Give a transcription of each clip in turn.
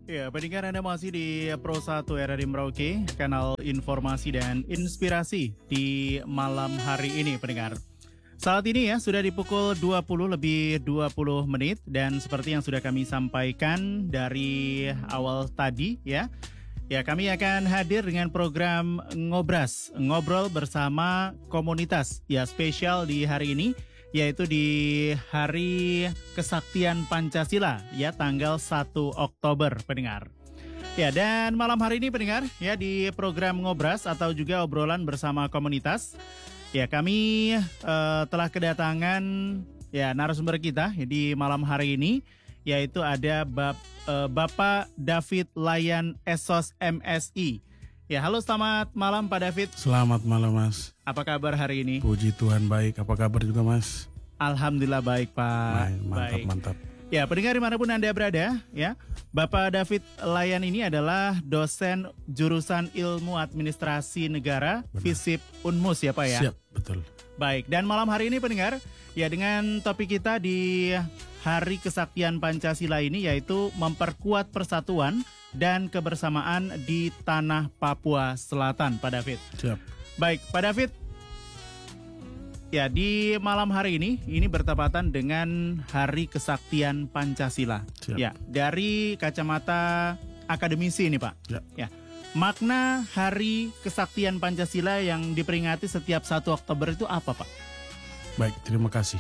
Ya, pendengar Anda masih di Pro 1 RRI Merauke, kanal informasi dan inspirasi di malam hari ini, pendengar. Saat ini ya, sudah di pukul 20 lebih 20 menit, dan seperti yang sudah kami sampaikan dari awal tadi ya, kami akan hadir dengan program Ngobras, ngobrol bersama komunitas, ya spesial di hari ini, yaitu di Hari Kesaktian Pancasila, ya tanggal 1 Oktober, pendengar. Ya, dan malam hari ini pendengar, ya di program Ngobras atau juga obrolan bersama komunitas, ya kami telah kedatangan ya narasumber kita ya, di malam hari ini, yaitu ada Bapak David Layan Esos MSI. Ya, halo selamat malam Pak David. Selamat malam Mas. Apa kabar hari ini? Puji Tuhan baik, apa kabar juga Mas? Alhamdulillah baik Pak. Mantap. Ya, pendengar dimanapun Anda berada, ya Bapak David Layan ini adalah dosen jurusan Ilmu Administrasi Negara, FISIP Unmus ya Pak ya? Siap, betul. Baik, dan malam hari ini pendengar, ya dengan topik kita di Hari Kesaktian Pancasila ini, yaitu memperkuat persatuan dan kebersamaan di tanah Papua Selatan, Pak David. Siap. Baik, Pak David. Ya, di malam hari ini bertepatan dengan Hari Kesaktian Pancasila. Siap. Ya, dari kacamata akademisi ini, Pak. Ya. Ya. Makna Hari Kesaktian Pancasila yang diperingati setiap 1 Oktober itu apa, Pak? Baik, terima kasih.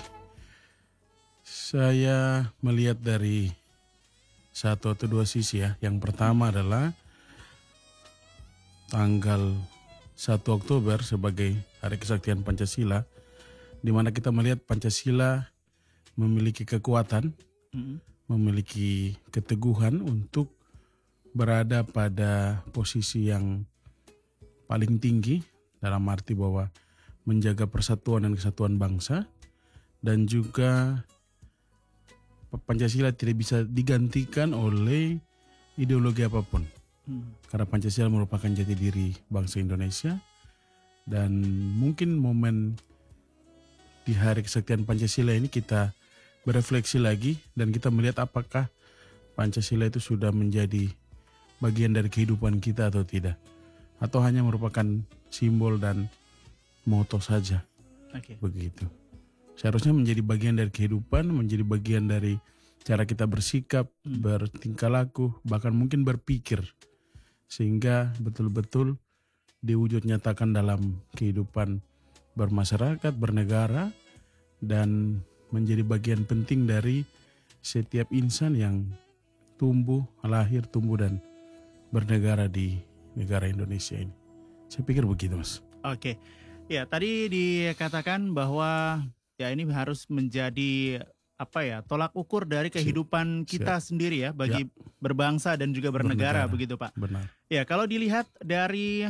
Saya melihat dari satu atau dua sisi ya. Yang pertama adalah tanggal 1 Oktober sebagai Hari Kesaktian Pancasila, di mana kita melihat Pancasila memiliki kekuatan, memiliki keteguhan untuk berada pada posisi yang paling tinggi dalam arti bahwa menjaga persatuan dan kesatuan bangsa, dan juga Pancasila tidak bisa digantikan oleh ideologi apapun. Karena Pancasila merupakan jati diri bangsa Indonesia, dan mungkin momen di Hari Kesaktian Pancasila ini kita berefleksi lagi dan kita melihat apakah Pancasila itu sudah menjadi bagian dari kehidupan kita atau tidak, atau hanya merupakan simbol dan moto saja. Begitu. Seharusnya menjadi bagian dari kehidupan, menjadi bagian dari cara kita bersikap, bertingkah laku, bahkan mungkin berpikir, sehingga betul-betul diwujud nyatakan dalam kehidupan bermasyarakat, bernegara, dan menjadi bagian penting dari setiap insan yang lahir, tumbuh, dan bernegara di negara Indonesia ini. Saya pikir begitu, Mas. Oke. Ya, tadi dikatakan bahwa ya ini harus menjadi tolak ukur dari kehidupan kita sendiri ya, bagi berbangsa dan juga bernegara, begitu Pak. Benar. Ya, kalau dilihat dari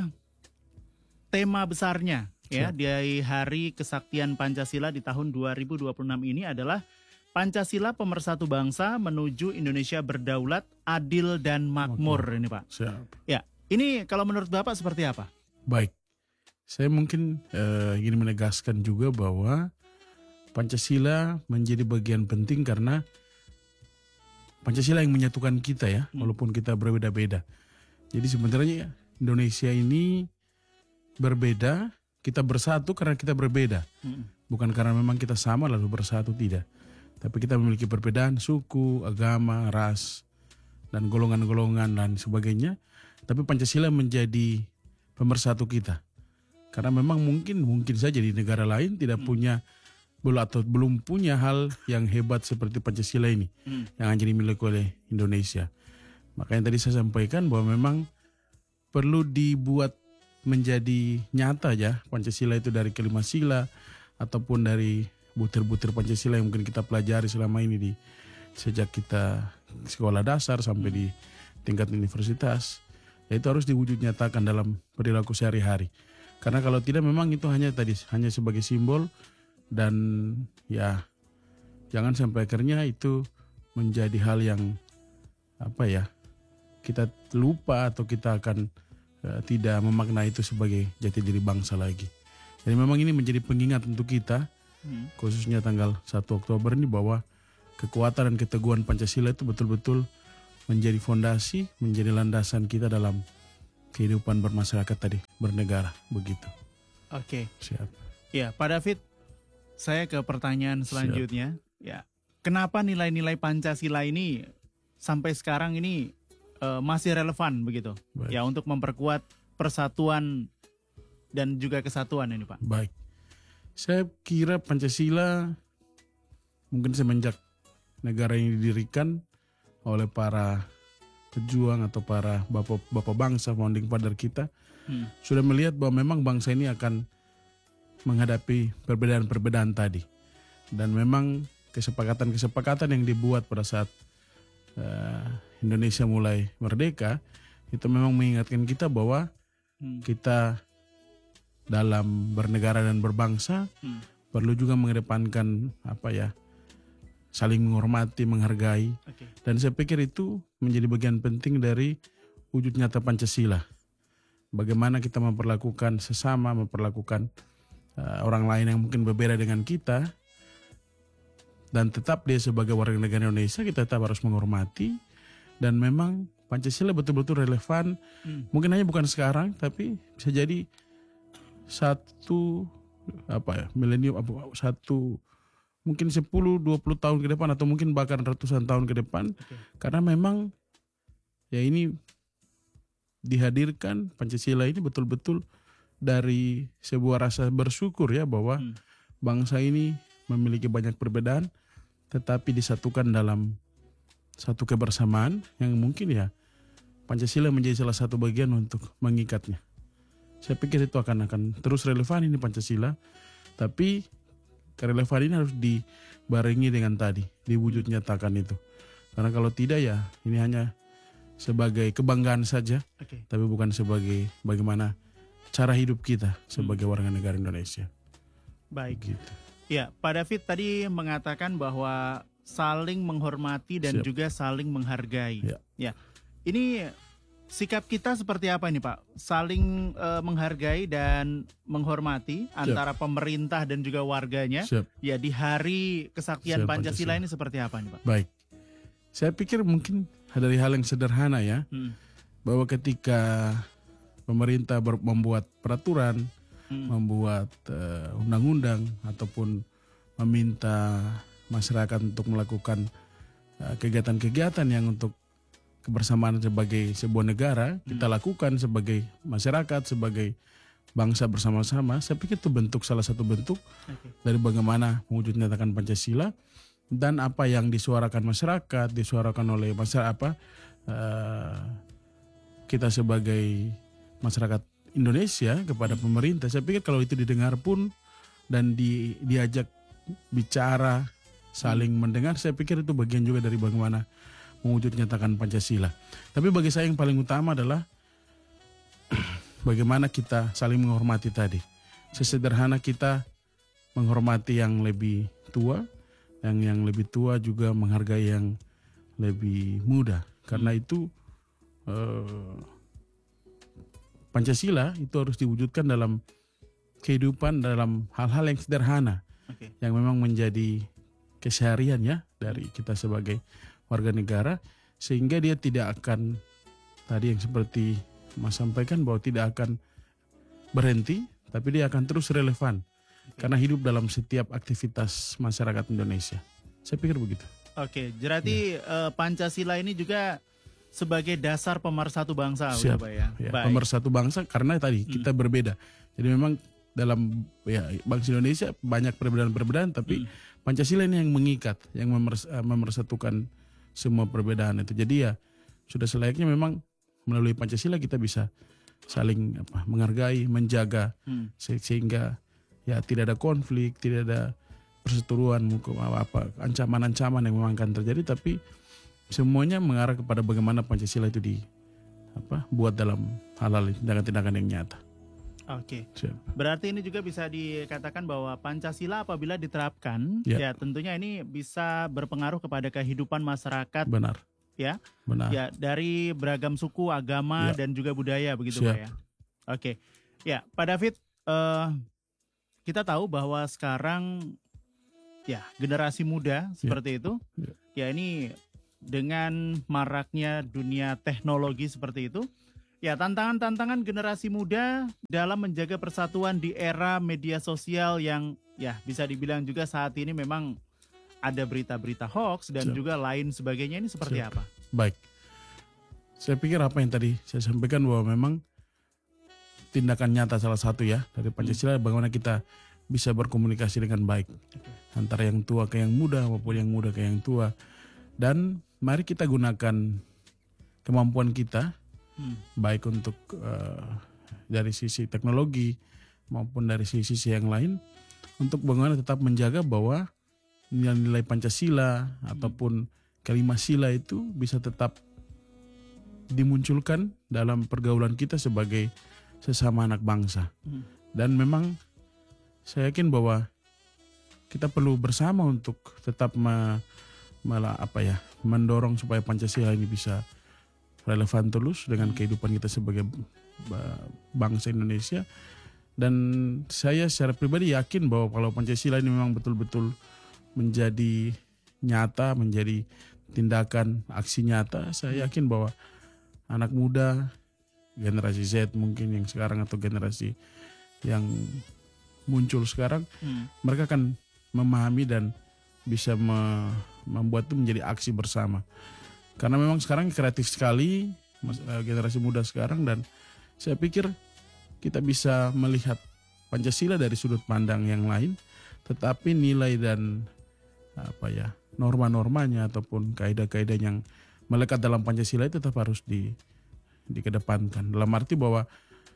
tema besarnya ya dari Hari Kesaktian Pancasila di tahun 2026 ini adalah Pancasila pemersatu bangsa menuju Indonesia berdaulat, adil dan makmur ini Pak. Siap. Ya, ini kalau menurut Bapak seperti apa? Baik, saya mungkin ingin menegaskan juga bahwa Pancasila menjadi bagian penting karena Pancasila yang menyatukan kita ya, walaupun kita berbeda-beda. Jadi sebenarnya Indonesia ini berbeda, kita bersatu karena kita berbeda. Bukan karena memang kita sama lalu bersatu, tidak. Tapi kita memiliki perbedaan suku, agama, ras, dan golongan-golongan dan sebagainya. Tapi Pancasila menjadi pemersatu kita. Karena memang mungkin saja di negara lain tidak punya atau belum punya hal yang hebat seperti Pancasila ini yang hanya dimiliki oleh Indonesia. Makanya tadi saya sampaikan bahwa memang perlu dibuat menjadi nyata ya Pancasila itu dari kelima sila ataupun dari butir-butir Pancasila yang mungkin kita pelajari selama ini sejak kita sekolah dasar sampai di tingkat universitas. Ya, itu harus diwujud nyatakan dalam perilaku sehari-hari. Karena kalau tidak memang itu hanya sebagai simbol, dan ya jangan sampai akhirnya itu menjadi hal yang kita lupa atau kita akan tidak memaknai itu sebagai jati diri bangsa lagi. Jadi memang ini menjadi pengingat untuk kita, khususnya tanggal 1 Oktober ini, bahwa kekuatan dan keteguhan Pancasila itu betul-betul menjadi fondasi, menjadi landasan kita dalam kehidupan bermasyarakat tadi, bernegara, begitu. Oke. Siap. Ya, Pak David, saya ke pertanyaan selanjutnya. Ya, kenapa nilai-nilai Pancasila ini sampai sekarang ini masih relevan begitu? Baik. Ya, untuk memperkuat persatuan dan juga kesatuan ini, Pak. Baik. Saya kira Pancasila mungkin semenjak negara ini didirikan oleh para pejuang atau para bapak bangsa, founding father kita, sudah melihat bahwa memang bangsa ini akan menghadapi perbedaan-perbedaan tadi. Dan memang kesepakatan-kesepakatan yang dibuat pada saat Indonesia mulai merdeka, itu memang mengingatkan kita bahwa kita dalam bernegara dan berbangsa perlu juga mengedepankan saling menghormati, menghargai. Oke. Dan saya pikir itu menjadi bagian penting dari wujud nyata Pancasila. Bagaimana kita memperlakukan sesama, memperlakukan orang lain yang mungkin berbeda dengan kita, dan tetap dia sebagai warga negara Indonesia, kita tetap harus menghormati. Dan memang Pancasila betul-betul relevan. Mungkin hanya bukan sekarang, tapi bisa jadi milenium, mungkin 10-20 tahun ke depan, atau mungkin bahkan ratusan tahun ke depan. Karena memang ya ini dihadirkan Pancasila ini betul-betul dari sebuah rasa bersyukur ya, bahwa bangsa ini memiliki banyak perbedaan tetapi disatukan dalam satu kebersamaan yang mungkin ya Pancasila menjadi salah satu bagian untuk mengikatnya. Saya pikir itu akan terus relevan ini Pancasila, tapi kerelevan ini harus dibarengi dengan tadi, diwujud nyatakan itu. Karena kalau tidak ya ini hanya sebagai kebanggaan saja, tapi bukan sebagai bagaimana cara hidup kita sebagai warga negara Indonesia. Baik. Gitu. Ya, Pak David tadi mengatakan bahwa saling menghormati dan juga saling menghargai. Ya. Ini sikap kita seperti apa ini Pak? Saling menghargai dan menghormati antara pemerintah dan juga warganya. Ya, di hari kesaktian Pancasila ini seperti apa nih Pak? Baik. Saya pikir mungkin dari hal yang sederhana ya. Bahwa ketika pemerintah membuat peraturan, membuat undang-undang ataupun meminta masyarakat untuk melakukan kegiatan-kegiatan yang untuk kebersamaan sebagai sebuah negara, kita lakukan sebagai masyarakat, sebagai bangsa bersama-sama. Saya pikir itu salah satu bentuk dari bagaimana mewujud nyatakan Pancasila, dan apa yang disuarakan masyarakat, disuarakan oleh masyarakat kita sebagai masyarakat Indonesia kepada pemerintah. Saya pikir kalau itu didengar pun dan diajak bicara, saling mendengar, saya pikir itu bagian juga dari bagaimana mewujud nyatakan Pancasila. Tapi bagi saya yang paling utama adalah bagaimana kita saling menghormati tadi. Sesederhana kita menghormati yang lebih tua, yang lebih tua juga menghargai yang lebih muda. Karena itu Pancasila itu harus diwujudkan dalam kehidupan, dalam hal-hal yang sederhana, yang memang menjadi keseharian ya dari kita sebagai warga negara, sehingga dia tidak akan tadi yang seperti Mas sampaikan bahwa tidak akan berhenti, tapi dia akan terus relevan karena hidup dalam setiap aktivitas masyarakat Indonesia. Saya pikir begitu. Oke, berarti Pancasila ini juga sebagai dasar pemersatu bangsa, Siap. Pak ya. Pemersatu bangsa karena tadi kita berbeda. Jadi memang dalam bangsa Indonesia banyak perbedaan-perbedaan, tapi Pancasila ini yang mengikat, yang memersatukan semua perbedaan itu. Jadi ya sudah selayaknya memang melalui Pancasila kita bisa saling menghargai, menjaga sehingga ya tidak ada konflik, tidak ada perseteruan, ancaman-ancaman yang memang akan terjadi, tapi semuanya mengarah kepada bagaimana Pancasila itu buat dalam hal-hal tindakan-tindakan yang nyata. Oke. Berarti ini juga bisa dikatakan bahwa Pancasila apabila diterapkan, ya tentunya ini bisa berpengaruh kepada kehidupan masyarakat. Benar. Ya. Benar. Ya, dari beragam suku, agama dan juga budaya begitu Pak ya. Oke. Ya, Pak David, kita tahu bahwa sekarang ya generasi muda seperti itu, ya ini dengan maraknya dunia teknologi seperti itu, ya tantangan-tantangan generasi muda dalam menjaga persatuan di era media sosial yang ya bisa dibilang juga saat ini memang ada berita-berita hoax dan Siap. juga lain sebagainya, ini seperti Siap. apa? Baik. Saya pikir apa yang tadi saya sampaikan bahwa memang tindakan nyata salah satu ya dari Pancasila bagaimana kita bisa berkomunikasi dengan baik antara yang tua ke yang muda maupun yang muda ke yang tua, dan mari kita gunakan kemampuan kita baik untuk dari sisi teknologi maupun dari sisi yang lain untuk bagaimana tetap menjaga bahwa nilai-nilai Pancasila ataupun kelima sila itu bisa tetap dimunculkan dalam pergaulan kita sebagai sesama anak bangsa. Dan memang saya yakin bahwa kita perlu bersama untuk tetap mendorong supaya Pancasila ini bisa relevan terus dengan kehidupan kita sebagai bangsa Indonesia. Dan saya secara pribadi yakin bahwa kalau Pancasila ini memang betul-betul menjadi nyata, menjadi tindakan aksi nyata, saya yakin bahwa anak muda, generasi Z mungkin yang sekarang atau generasi yang muncul sekarang, mereka akan memahami dan bisa membuat itu menjadi aksi bersama. Karena memang sekarang kreatif sekali generasi muda sekarang, dan saya pikir kita bisa melihat Pancasila dari sudut pandang yang lain, tetapi nilai dan norma-normanya ataupun kaidah-kaidah yang melekat dalam Pancasila itu tetap harus dikedepankan. Dalam arti bahwa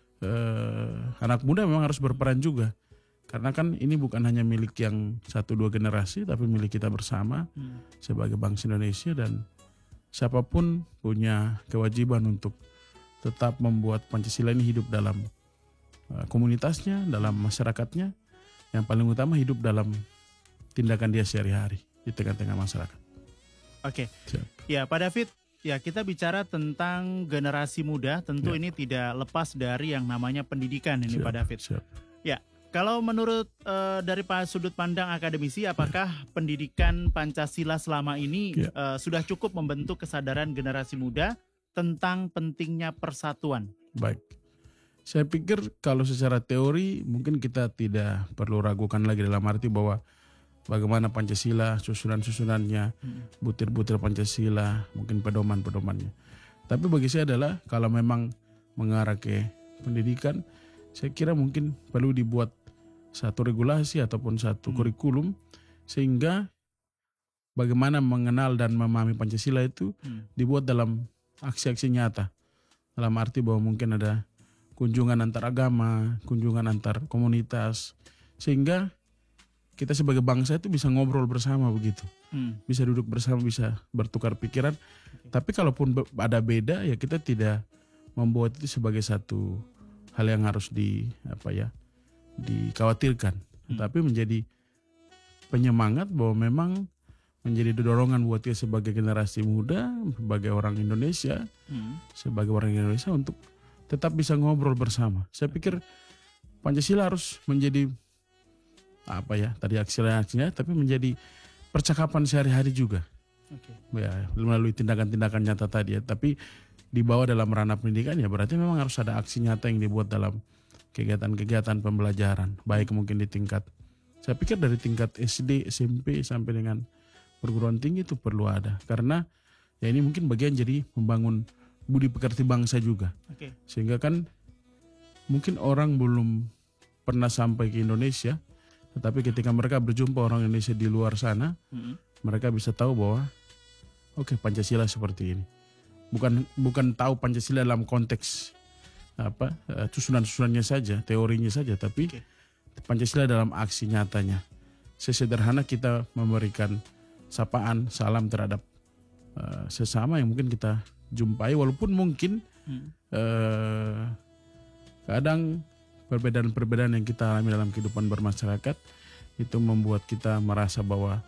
anak muda memang harus berperan juga. Karena kan ini bukan hanya milik yang 1-2 generasi, tapi milik kita bersama sebagai bangsa Indonesia, dan siapapun punya kewajiban untuk tetap membuat Pancasila ini hidup dalam komunitasnya, dalam masyarakatnya. Yang paling utama hidup dalam tindakan dia sehari-hari di tengah-tengah masyarakat. Oke. Siap. Ya, Pak David, ya kita bicara tentang generasi muda, tentu ini tidak lepas dari yang namanya pendidikan ini, Siap. Pak David. Siap. Ya, kalau menurut dari sudut pandang akademisi, apakah pendidikan Pancasila selama ini sudah cukup membentuk kesadaran generasi muda tentang pentingnya persatuan? Baik. Saya pikir kalau secara teori mungkin kita tidak perlu ragukan lagi, dalam arti bahwa bagaimana Pancasila, susunan-susunannya, butir-butir Pancasila, mungkin pedoman-pedomannya. Tapi bagi saya adalah kalau memang mengarah ke pendidikan, saya kira mungkin perlu dibuat satu regulasi ataupun satu kurikulum, sehingga bagaimana mengenal dan memahami Pancasila itu dibuat dalam aksi-aksi nyata. Dalam arti bahwa mungkin ada kunjungan antar agama, kunjungan antar komunitas, sehingga kita sebagai bangsa itu bisa ngobrol bersama begitu. Bisa duduk bersama, bisa bertukar pikiran. Tapi kalaupun ada beda, ya kita tidak membuat itu sebagai satu hal yang harus dikhawatirkan. Tapi menjadi penyemangat bahwa memang menjadi dorongan buat kita sebagai generasi muda, sebagai orang Indonesia, untuk tetap bisa ngobrol bersama. Saya pikir Pancasila harus menjadi tadi aksinya, tapi menjadi percakapan sehari-hari juga. Ya, melalui tindakan-tindakan nyata tadi ya. Tapi dibawa dalam ranah pendidikan, ya berarti memang harus ada aksi nyata yang dibuat dalam kegiatan-kegiatan pembelajaran, baik mungkin di tingkat, saya pikir dari tingkat SD, SMP sampai dengan perguruan tinggi itu perlu ada. Karena ya ini mungkin bagian jadi membangun budi pekerti bangsa juga. Sehingga kan mungkin orang belum pernah sampai ke Indonesia, tetapi ketika mereka berjumpa orang Indonesia di luar sana, mereka bisa tahu bahwa Pancasila seperti ini. Bukan tahu Pancasila dalam konteks susunan-susunannya saja, teorinya saja, tapi Pancasila dalam aksi nyatanya. Sesederhana kita memberikan sapaan, salam terhadap sesama yang mungkin kita jumpai, walaupun mungkin kadang perbedaan-perbedaan yang kita alami dalam kehidupan bermasyarakat itu membuat kita merasa bahwa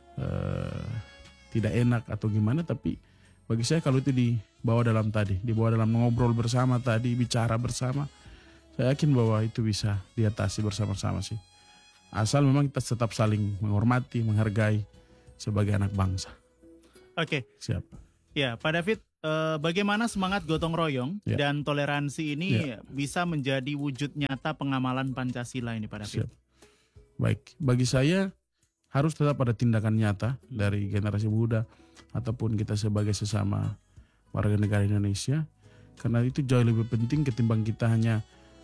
tidak enak atau gimana. Tapi bagi saya kalau itu dibawa dalam ngobrol bersama tadi, bicara bersama, saya yakin bahwa itu bisa diatasi bersama-sama sih. Asal memang kita tetap saling menghormati, menghargai sebagai anak bangsa. Oke. Siap. Ya, Pak David, bagaimana semangat gotong royong dan toleransi ini bisa menjadi wujud nyata pengamalan Pancasila ini, Pak David? Siap. Baik, bagi saya harus tetap ada tindakan nyata dari generasi muda ataupun kita sebagai sesama warga negara Indonesia, karena itu jauh lebih penting ketimbang kita hanya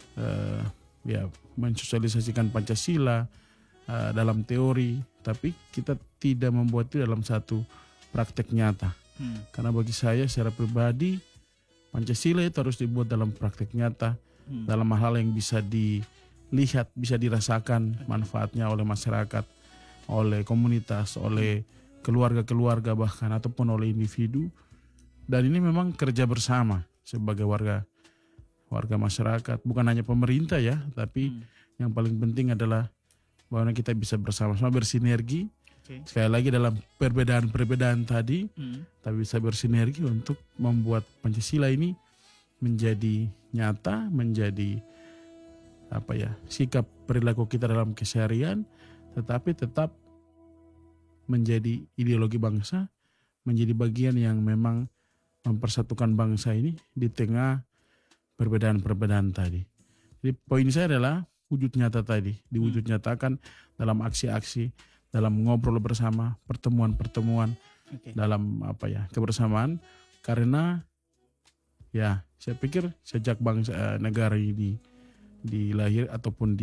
mensosialisasikan Pancasila dalam teori, tapi kita tidak membuat itu dalam satu praktek nyata. Karena bagi saya secara pribadi Pancasila itu harus dibuat dalam praktek nyata, dalam hal yang bisa dilihat, bisa dirasakan manfaatnya oleh masyarakat, oleh komunitas, oleh keluarga-keluarga bahkan ataupun oleh individu. Dan ini memang kerja bersama sebagai warga masyarakat, bukan hanya pemerintah ya, tapi yang paling penting adalah bahwa kita bisa bersama-sama bersinergi. Sekali lagi dalam perbedaan-perbedaan tadi, tapi bisa bersinergi untuk membuat Pancasila ini menjadi nyata, menjadi sikap perilaku kita dalam keseharian, tetapi tetap menjadi ideologi bangsa, menjadi bagian yang memang mempersatukan bangsa ini di tengah perbedaan-perbedaan tadi. Jadi poin saya adalah wujud nyata tadi, diwujud nyatakan dalam aksi-aksi, dalam ngobrol bersama, pertemuan-pertemuan, dalam kebersamaan. Karena ya saya pikir sejak bangsa negara ini dilahir ataupun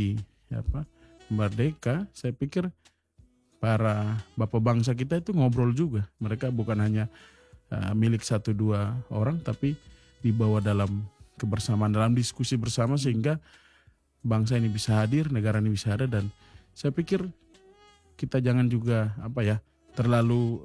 merdeka, saya pikir para bapak bangsa kita itu ngobrol juga. Mereka bukan hanya milik 1-2 orang, tapi dibawa dalam kebersamaan, dalam diskusi bersama sehingga bangsa ini bisa hadir, negara ini bisa ada. Dan saya pikir kita jangan juga terlalu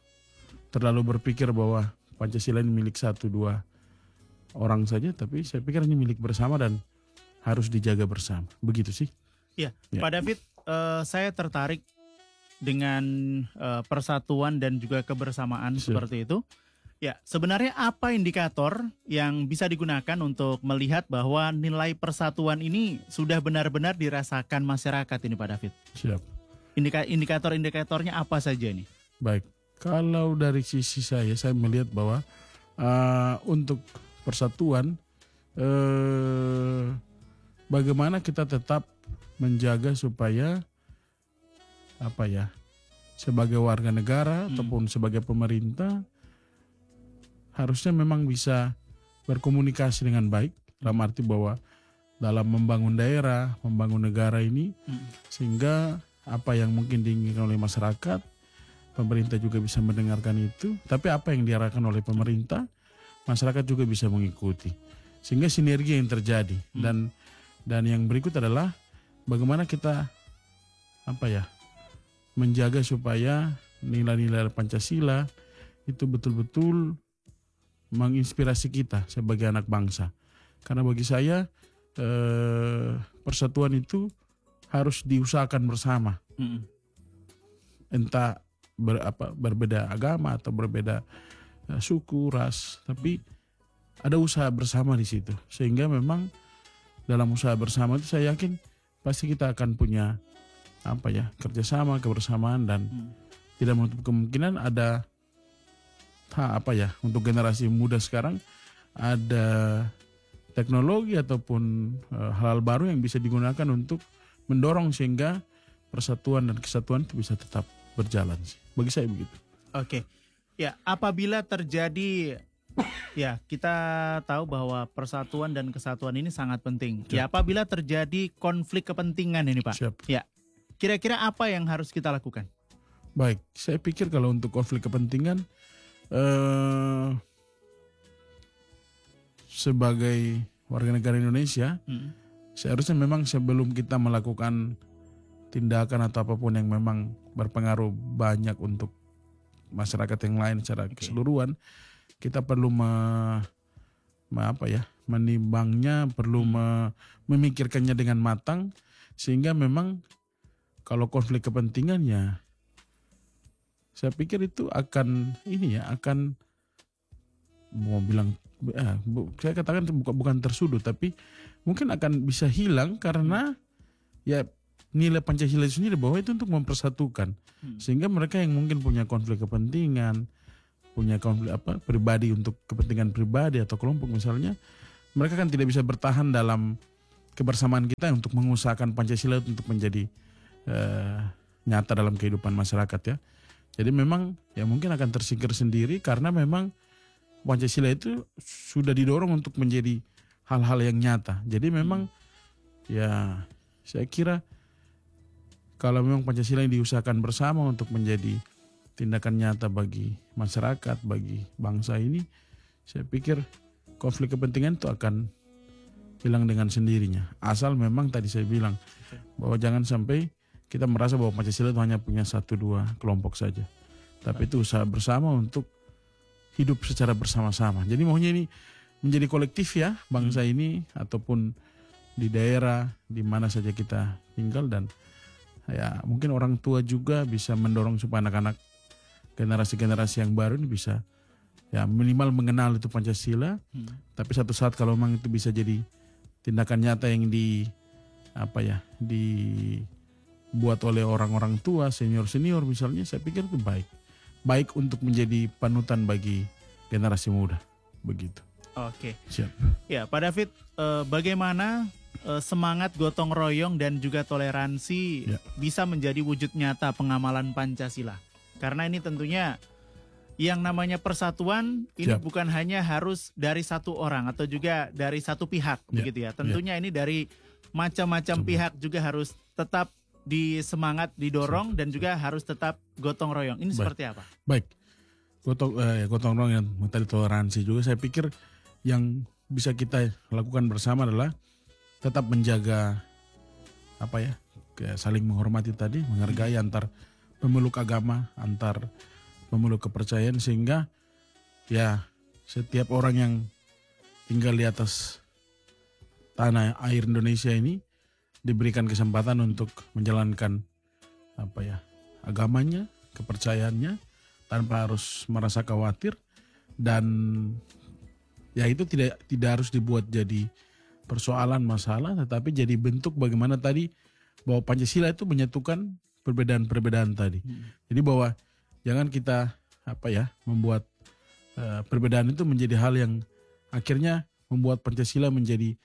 berpikir bahwa Pancasila ini milik 1-2 orang saja, tapi saya pikir ini milik bersama dan harus dijaga bersama. Begitu sih. Ya. Pak David, saya tertarik dengan persatuan dan juga kebersamaan seperti itu. Ya, sebenarnya apa indikator yang bisa digunakan untuk melihat bahwa nilai persatuan ini sudah benar-benar dirasakan masyarakat ini, Pak David? Siap. Indikator-indikatornya apa saja nih? Baik, kalau dari sisi saya melihat bahwa untuk persatuan, bagaimana kita tetap menjaga supaya sebagai warga negara ataupun sebagai pemerintah harusnya memang bisa berkomunikasi dengan baik, dalam arti bahwa dalam membangun daerah, membangun negara ini, sehingga apa yang mungkin diinginkan oleh masyarakat, pemerintah juga bisa mendengarkan itu, tapi apa yang diarahkan oleh pemerintah, masyarakat juga bisa mengikuti, sehingga sinergi yang terjadi. Dan yang berikut adalah bagaimana kita menjaga supaya nilai-nilai Pancasila itu betul-betul menginspirasi kita sebagai anak bangsa. Karena bagi saya persatuan itu harus diusahakan bersama. Entah berbeda agama atau berbeda suku, ras, tapi ada usaha bersama di situ. Sehingga memang dalam usaha bersama itu saya yakin pasti kita akan punya kerjasama, kebersamaan, dan tidak menutup kemungkinan ada untuk generasi muda sekarang ada teknologi ataupun hal-hal baru yang bisa digunakan untuk mendorong sehingga persatuan dan kesatuan itu bisa tetap berjalan sih. Bagi saya begitu. Oke. Ya, apabila terjadi, ya kita tahu bahwa persatuan dan kesatuan ini sangat penting. Siap. Ya, apabila terjadi konflik kepentingan ini, Pak. Siap. Ya, kira-kira apa yang harus kita lakukan? Baik, saya pikir kalau untuk konflik kepentingan sebagai warga negara Indonesia, seharusnya memang sebelum kita melakukan tindakan atau apapun yang memang berpengaruh banyak untuk masyarakat yang lain secara keseluruhan, kita perlu menimbangnya, perlu memikirkannya dengan matang, sehingga memang kalau konflik kepentingan ya saya pikir itu akan saya katakan bukan tersudut, tapi mungkin akan bisa hilang karena ya nilai Pancasila itu sendiri bahwa itu untuk mempersatukan, sehingga mereka yang mungkin punya konflik kepentingan punya konflik pribadi untuk kepentingan pribadi atau kelompok misalnya, mereka kan tidak bisa bertahan dalam kebersamaan kita untuk mengusahakan Pancasila untuk menjadi nyata dalam kehidupan masyarakat ya. Jadi memang ya mungkin akan tersingkir sendiri karena memang Pancasila itu sudah didorong untuk menjadi hal-hal yang nyata. Jadi memang ya saya kira kalau memang Pancasila yang diusahakan bersama untuk menjadi tindakan nyata bagi masyarakat, bagi bangsa ini, saya pikir konflik kepentingan itu akan hilang dengan sendirinya. Asal memang tadi saya bilang bahwa jangan sampai kita merasa bahwa Pancasila itu hanya punya 1-2 kelompok saja. Tapi itu usaha bersama untuk hidup secara bersama-sama. Jadi maunya ini menjadi kolektif ya bangsa ini ataupun di daerah di mana saja kita tinggal, dan ya mungkin orang tua juga bisa mendorong supaya anak-anak generasi-generasi yang baru ini bisa ya minimal mengenal itu Pancasila. Tapi satu saat kalau memang itu bisa jadi tindakan nyata yang dibuat oleh orang-orang tua, senior-senior misalnya, saya pikir itu baik untuk menjadi panutan bagi generasi muda begitu. Oke. Siap. Ya, Pak David, bagaimana semangat gotong royong dan juga toleransi bisa menjadi wujud nyata pengamalan Pancasila? Karena ini tentunya yang namanya persatuan ini bukan hanya harus dari satu orang atau juga dari satu pihak begitu ya. Tentunya ini dari macam-macam pihak juga harus tetap disemangat, didorong dan juga harus tetap gotong royong. Ini seperti apa? Baik. Gotong royong yang tadi toleransi juga saya pikir yang bisa kita lakukan bersama adalah tetap menjaga saling menghormati tadi, menghargai antar pemeluk agama, antar pemeluk kepercayaan, sehingga ya setiap orang yang tinggal di atas tanah air Indonesia ini diberikan kesempatan untuk menjalankan agamanya, kepercayaannya tanpa harus merasa khawatir, dan ya itu tidak harus dibuat jadi persoalan masalah, tetapi jadi bentuk bagaimana tadi bahwa Pancasila itu menyatukan perbedaan-perbedaan tadi. Jadi bahwa jangan kita membuat perbedaan itu menjadi hal yang akhirnya membuat Pancasila menjadi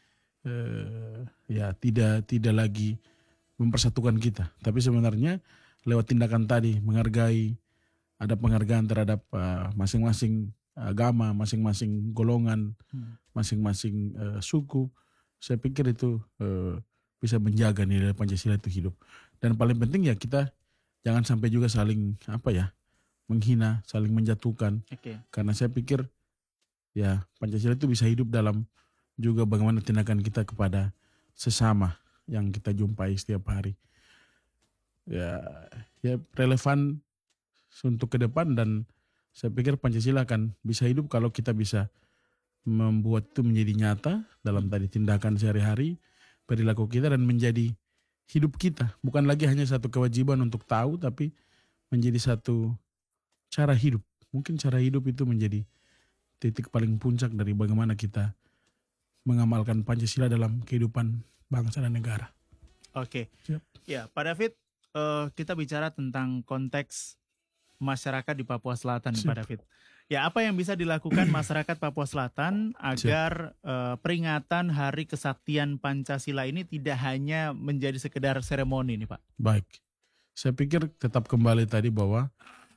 tidak lagi mempersatukan kita. Tapi sebenarnya lewat tindakan tadi menghargai, ada penghargaan terhadap masing-masing agama, masing-masing golongan, masing-masing suku. Saya pikir itu bisa menjaga nilai Pancasila itu hidup. Dan paling penting ya kita jangan sampai juga saling menghina, saling menjatuhkan. Karena saya pikir ya Pancasila itu bisa hidup dalam juga bagaimana tindakan kita kepada sesama yang kita jumpai setiap hari. Ya relevan untuk ke depan, dan saya pikir Pancasila akan bisa hidup kalau kita bisa membuat itu menjadi nyata dalam tadi tindakan sehari-hari, perilaku kita, dan menjadi hidup kita. Bukan lagi hanya satu kewajiban untuk tahu, tapi menjadi satu cara hidup. Mungkin cara hidup itu menjadi titik paling puncak dari bagaimana kita mengamalkan Pancasila dalam kehidupan bangsa dan negara. Oke. Siap. Ya, Pak David, kita bicara tentang konteks masyarakat di Papua Selatan, Pak David. Ya, apa yang bisa dilakukan masyarakat Papua Selatan agar peringatan Hari Kesaktian Pancasila ini tidak hanya menjadi sekedar seremoni nih, Pak? Baik. Saya pikir tetap kembali tadi bahwa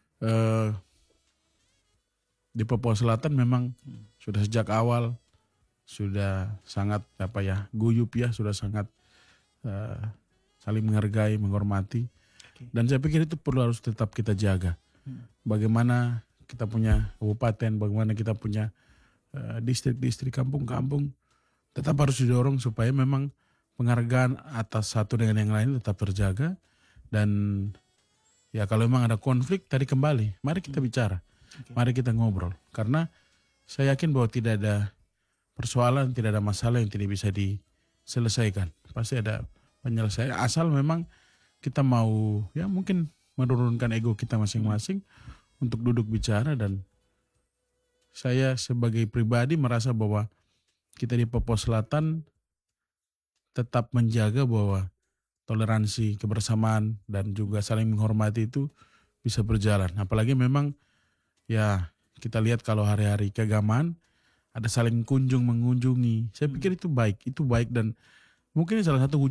di Papua Selatan memang sudah sejak awal sudah sangat guyup ya, sudah sangat saling menghargai, menghormati. Dan saya pikir itu harus tetap kita jaga. Bagaimana kita punya kabupaten, bagaimana kita punya distrik-distrik, kampung-kampung, tetap harus didorong supaya memang penghargaan atas satu dengan yang lain tetap terjaga. Dan ya kalau memang ada konflik, tadi kembali, mari kita bicara, mari kita ngobrol. Karena saya yakin bahwa tidak ada persoalan, tidak ada masalah yang tidak bisa diselesaikan. Pasti ada penyelesaian, asal memang kita mau ya mungkin menurunkan ego kita masing-masing untuk duduk bicara. Dan saya sebagai pribadi merasa bahwa kita di Papua Selatan tetap menjaga bahwa toleransi, kebersamaan, dan juga saling menghormati itu bisa berjalan. Apalagi memang ya kita lihat kalau hari-hari keagamaan ada saling kunjung mengunjungi. Saya pikir itu baik dan mungkin salah satu